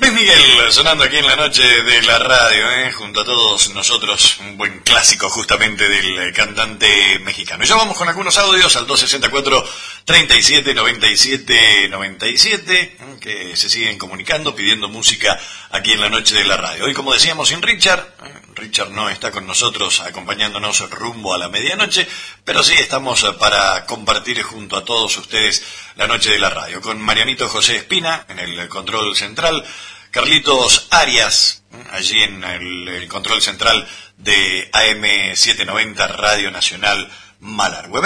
Luis Miguel sonando aquí en la noche de la radio, junto a todos nosotros, un buen clásico justamente del cantante mexicano. Y ya vamos con algunos audios al 264-3797-97, que se siguen comunicando, pidiendo música aquí en la noche de la radio. Hoy, como decíamos, sin Richard. Richard no está con nosotros acompañándonos rumbo a la medianoche, pero sí estamos para compartir junto a todos ustedes la noche de la radio, con Marianito José Espina en el control central, Carlitos Arias allí en el control central de AM790 Radio Nacional Malargüe.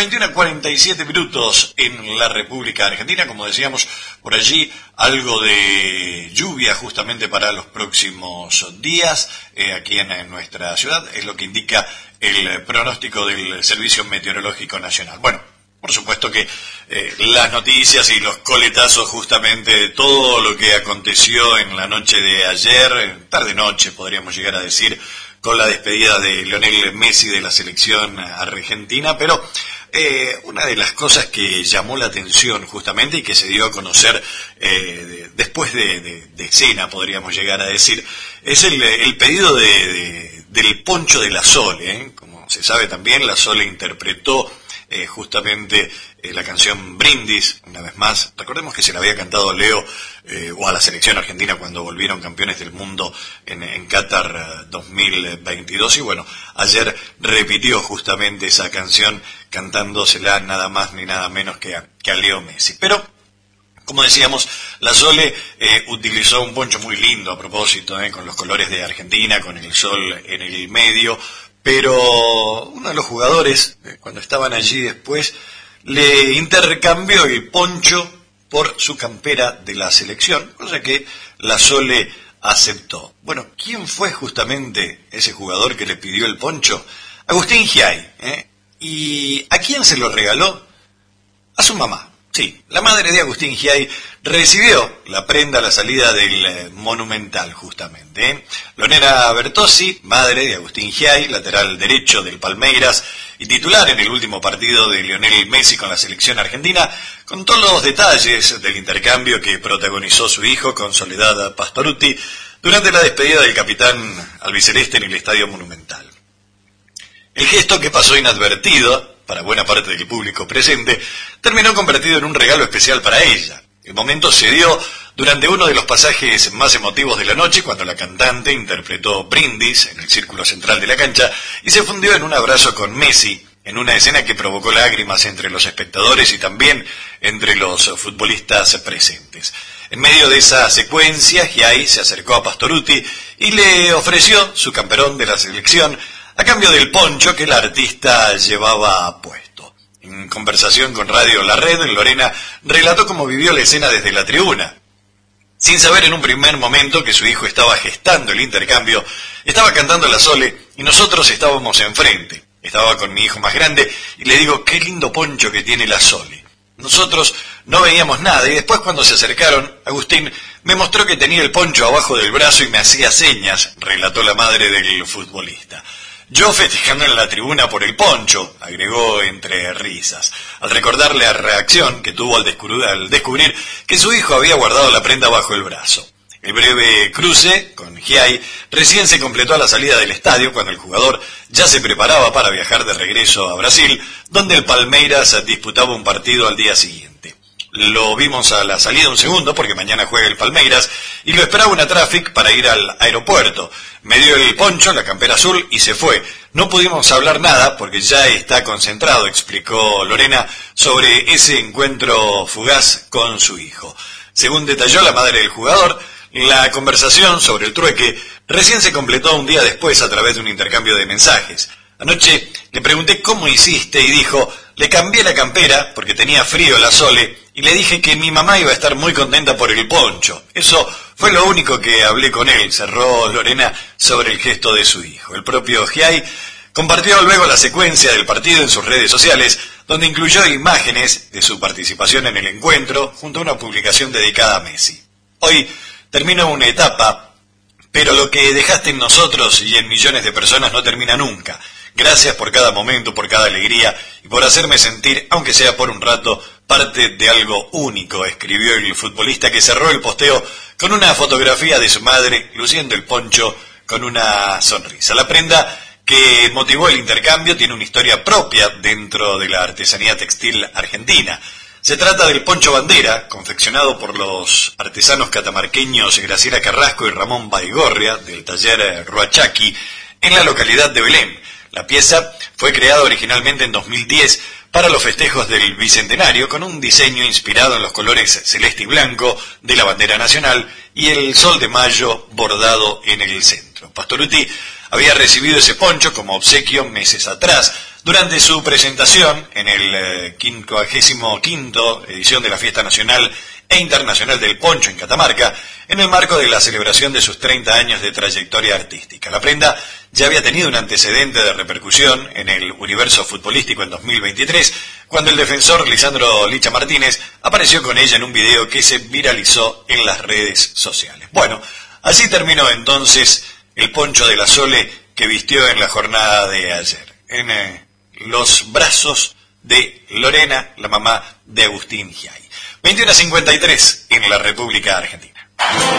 21:47 en la República Argentina, como decíamos, por allí algo de lluvia justamente para los próximos días aquí en nuestra ciudad, es lo que indica el pronóstico del Servicio Meteorológico Nacional. Bueno, por supuesto que las noticias y los coletazos justamente de todo lo que aconteció en la noche de ayer, tarde-noche podríamos llegar a decir, con la despedida de Lionel Messi de la selección argentina, pero una de las cosas que llamó la atención justamente y que se dio a conocer después de escena, podríamos llegar a decir, es el pedido del poncho de la Sole. Como se sabe también, la Sole interpretó justamente la canción Brindis, una vez más. Recordemos que se la había cantado Leo o a la selección argentina cuando volvieron campeones del mundo en Qatar 2022, y bueno, ayer repitió justamente esa canción cantándosela nada más ni nada menos que a Leo Messi. Pero, como decíamos, la Sole utilizó un poncho muy lindo a propósito, con los colores de Argentina, con el sol en el medio. Pero uno de los jugadores, cuando estaban allí después, le intercambió el poncho por su campera de la selección, cosa que la Sole aceptó. Bueno, ¿quién fue justamente ese jugador que le pidió el poncho? Agustín Giai. ¿Y a quién se lo regaló? A su mamá. Sí, la madre de Agustín Giai recibió la prenda a la salida del Monumental, justamente. Lorena Bertozzi, madre de Agustín Giai, lateral derecho del Palmeiras y titular en el último partido de Lionel Messi con la selección argentina, contó los detalles del intercambio que protagonizó su hijo con Soledad Pastorutti durante la despedida del capitán albiceleste en el Estadio Monumental. El gesto, que pasó inadvertido para buena parte del público presente, terminó convertido en un regalo especial para ella. El momento se dio durante uno de los pasajes más emotivos de la noche, cuando la cantante interpretó Brindis en el círculo central de la cancha y se fundió en un abrazo con Messi, en una escena que provocó lágrimas entre los espectadores y también entre los futbolistas presentes. En medio de esa secuencia, Giai se acercó a Pastorutti y le ofreció su camperón de la selección a cambio del poncho que la artista llevaba puesto. En conversación con Radio La Red, Lorena relató cómo vivió la escena desde la tribuna. Sin saber en un primer momento que su hijo estaba gestando el intercambio, estaba cantando la Sole y nosotros estábamos enfrente. Estaba con mi hijo más grande y le digo: qué lindo poncho que tiene la Sole. Nosotros no veíamos nada y después, cuando se acercaron, Agustín me mostró que tenía el poncho abajo del brazo y me hacía señas, relató la madre del futbolista. Yo festejando en la tribuna por el poncho, agregó entre risas, al recordar la reacción que tuvo al descubrir que su hijo había guardado la prenda bajo el brazo. El breve cruce con Giai recién se completó a la salida del estadio, cuando el jugador ya se preparaba para viajar de regreso a Brasil, donde el Palmeiras disputaba un partido al día siguiente. Lo vimos a la salida un segundo, porque mañana juega el Palmeiras, y lo esperaba una traffic para ir al aeropuerto. Me dio el poncho, la campera azul, y se fue. No pudimos hablar nada porque ya está concentrado, explicó Lorena sobre ese encuentro fugaz con su hijo. Según detalló la madre del jugador, la conversación sobre el trueque recién se completó un día después a través de un intercambio de mensajes. Anoche le pregunté cómo hiciste y dijo: le cambié la campera porque tenía frío la Sole y le dije que mi mamá iba a estar muy contenta por el poncho. Eso fue lo único que hablé con él, cerró Lorena sobre el gesto de su hijo. El propio Giai compartió luego la secuencia del partido en sus redes sociales, donde incluyó imágenes de su participación en el encuentro junto a una publicación dedicada a Messi. Hoy termina una etapa, pero lo que dejaste en nosotros y en millones de personas no termina nunca. Gracias por cada momento, por cada alegría y por hacerme sentir, aunque sea por un rato, parte de algo único, escribió el futbolista que cerró el posteo con una fotografía de su madre luciendo el poncho con una sonrisa. La prenda que motivó el intercambio tiene una historia propia dentro de la artesanía textil argentina. Se trata del poncho bandera, confeccionado por los artesanos catamarqueños Graciela Carrasco y Ramón Baigorria, del taller Ruachaqui, en la localidad de Belén. La pieza fue creada originalmente en 2010 para los festejos del Bicentenario, con un diseño inspirado en los colores celeste y blanco de la bandera nacional y el sol de mayo bordado en el centro. Pastorutti había recibido ese poncho como obsequio meses atrás, durante su presentación en el 55ª edición de la Fiesta Nacional e Internacional del Poncho en Catamarca, en el marco de la celebración de sus 30 años de trayectoria artística. La prenda ya había tenido un antecedente de repercusión en el universo futbolístico en 2023, cuando el defensor Lisandro Licha Martínez apareció con ella en un video que se viralizó en las redes sociales. Bueno, así terminó entonces el poncho de la Sole que vistió en la jornada de ayer, en los brazos de Lorena, la mamá de Agustín Giai. 21:53 en la República Argentina.